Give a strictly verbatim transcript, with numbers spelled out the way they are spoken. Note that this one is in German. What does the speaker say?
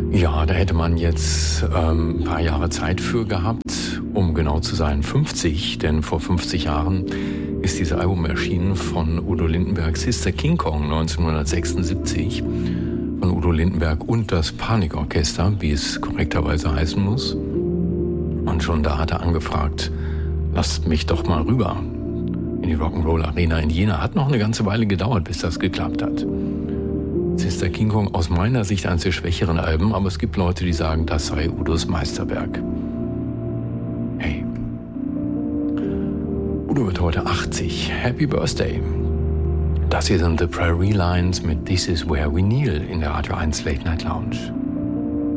Ja, da hätte man jetzt ähm, ein paar Jahre Zeit für gehabt, um genau zu sein fünfzig, denn vor fünfzig Jahren ist dieses Album erschienen von Udo Lindenberg, Sister King Kong neunzehnhundertsechsundsiebzig, von Udo Lindenberg und das Panikorchester, wie es korrekterweise heißen muss. Und schon da hat er angefragt, lasst mich doch mal rüber in die Rock'n'Roll Arena in Jena. Hat noch eine ganze Weile gedauert, bis das geklappt hat. Sister King Kong aus meiner Sicht eines der schwächeren Alben, aber es gibt Leute, die sagen, das sei Udos Meisterwerk. Hey. Udo wird heute achtzig. Happy Birthday. Das hier sind The Prairie Lines mit This Is Where We Kneel in der Radio eins Late Night Lounge.